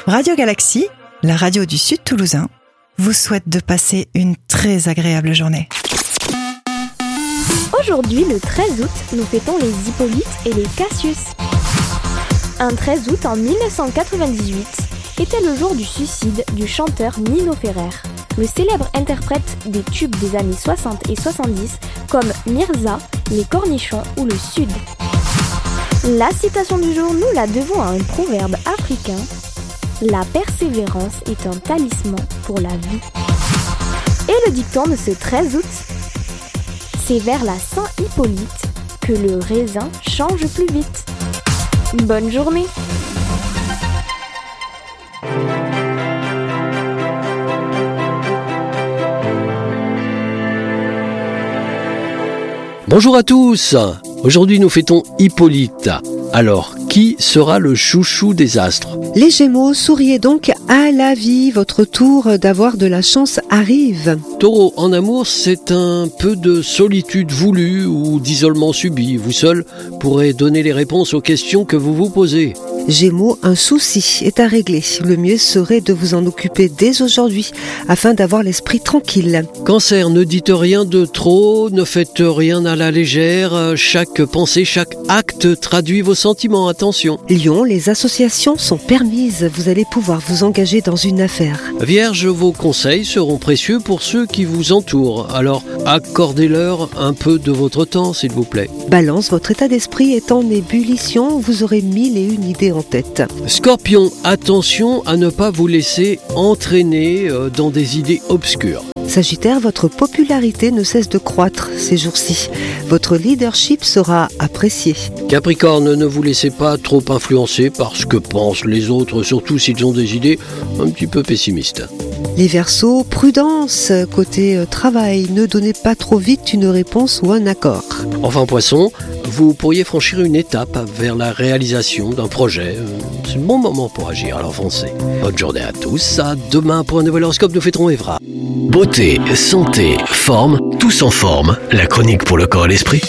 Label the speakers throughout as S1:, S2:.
S1: Radio Galaxie, la radio du Sud Toulousain, vous souhaite de passer une très agréable journée.
S2: Aujourd'hui, le 13 août, nous fêtons les Hippolyte et les Cassius. Un 13 août en 1998 était le jour du suicide du chanteur Nino Ferrer, le célèbre interprète des tubes des années 60 et 70 comme Mirza, Les Cornichons ou Le Sud. La citation du jour, nous la devons à un proverbe africain. La persévérance est un talisman pour la vie. Et le dicton de ce 13 août, c'est vers la Saint-Hippolyte que le raisin change plus vite. Bonne journée!
S3: Bonjour à tous! Aujourd'hui nous fêtons Hippolyte. Alors, qui sera le chouchou des astres?
S4: Les Gémeaux, souriez donc à la vie, votre tour d'avoir de la chance arrive.
S3: Taureau, en amour, c'est un peu de solitude voulue ou d'isolement subi. Vous seul pourrez donner les réponses aux questions que vous vous posez.
S4: Gémeaux, un souci est à régler. Le mieux serait de vous en occuper dès aujourd'hui, afin d'avoir l'esprit tranquille.
S3: Cancer, ne dites rien de trop, ne faites rien à la légère. Chaque pensée, chaque acte traduit vos sentiments, attention.
S4: Lion, les associations sont permises. Vous allez pouvoir vous engager dans une affaire.
S3: Vierge, vos conseils seront précieux pour ceux qui vous entourent. Alors, accordez-leur un peu de votre temps, s'il vous plaît.
S4: Balance, votre état d'esprit est en ébullition. Vous aurez 1001 idées en tête.
S3: Scorpion, attention à ne pas vous laisser entraîner dans des idées obscures.
S4: Sagittaire, votre popularité ne cesse de croître ces jours-ci. Votre leadership sera apprécié.
S3: Capricorne, ne vous laissez pas trop influencer par ce que pensent les autres, surtout s'ils ont des idées un petit peu pessimistes.
S4: Les Verseaux, prudence côté travail. Ne donnez pas trop vite une réponse ou un accord.
S3: Enfin Poisson, vous pourriez franchir une étape vers la réalisation d'un projet. C'est le bon moment pour agir, alors foncez. Bonne journée à tous. À demain pour un nouvel horoscope, nous fêterons Evra.
S5: Beauté, santé, forme, tous en forme. La chronique pour le corps et l'esprit.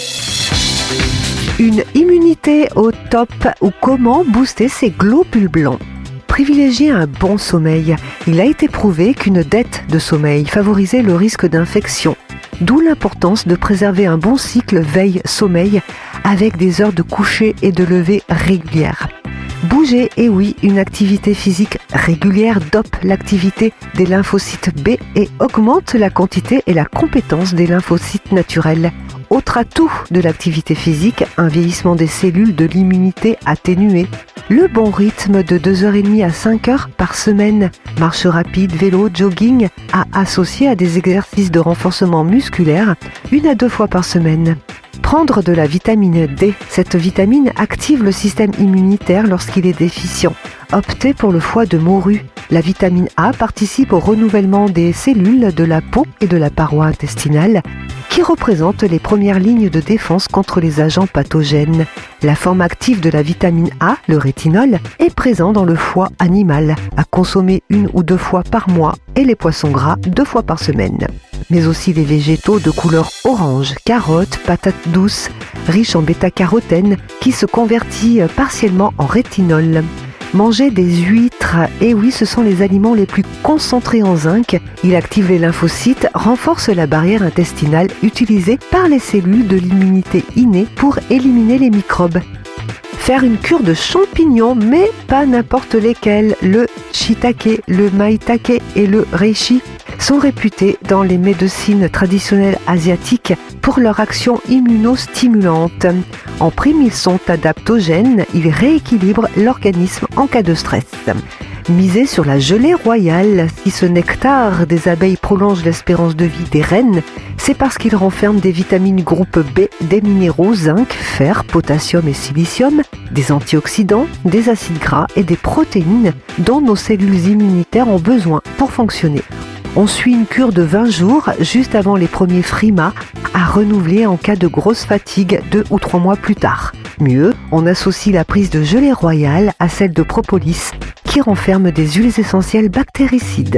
S4: Une immunité au top ou comment booster ses globules blancs. Privilégier un bon sommeil. Il a été prouvé qu'une dette de sommeil favorisait le risque d'infection. D'où l'importance de préserver un bon cycle veille-sommeil avec des heures de coucher et de lever régulières. Bouger, et oui, une activité physique régulière dope l'activité des lymphocytes B et augmente la quantité et la compétence des lymphocytes naturels. Autre atout de l'activité physique, un vieillissement des cellules de l'immunité atténuée. Le bon rythme de 2h30 à 5h par semaine, marche rapide, vélo, jogging, à associer à des exercices de renforcement musculaire 1 à 2 fois par semaine. Prendre de la vitamine D. Cette vitamine active le système immunitaire lorsqu'il est déficient. Optez pour le foie de morue. La vitamine A participe au renouvellement des cellules de la peau et de la paroi intestinale, qui représentent les premières lignes de défense contre les agents pathogènes. La forme active de la vitamine A, le rétinol, est présent dans le foie animal, à consommer 1 ou 2 fois par mois, et les poissons gras 2 fois par semaine. Mais aussi les végétaux de couleur orange, carottes, patates douces, riches en bêta-carotène, qui se convertit partiellement en rétinol. Manger des huîtres, et oui, ce sont les aliments les plus concentrés en zinc. Il active les lymphocytes, renforce la barrière intestinale utilisée par les cellules de l'immunité innée pour éliminer les microbes. Faire une cure de champignons, mais pas n'importe lesquels. Le shiitake, le maitake et le reishi sont réputés dans les médecines traditionnelles asiatiques pour leur action immunostimulante. En prime, ils sont adaptogènes, ils rééquilibrent l'organisme en cas de stress. Misez sur la gelée royale. Si ce nectar des abeilles prolonge l'espérance de vie des reines, c'est parce qu'il renferme des vitamines groupe B, des minéraux zinc, fer, potassium et silicium, des antioxydants, des acides gras et des protéines dont nos cellules immunitaires ont besoin pour fonctionner. On suit une cure de 20 jours juste avant les premiers frimas à renouveler en cas de grosse fatigue 2 ou 3 mois plus tard. Mieux, on associe la prise de gelée royale à celle de propolis qui renferme des huiles essentielles bactéricides.